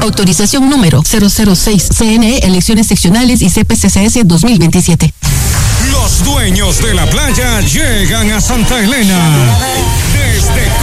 Autorización número 006, CNE, elecciones seccionales y CPCCS 2027. Los dueños de la playa llegan a Santa Elena. Desde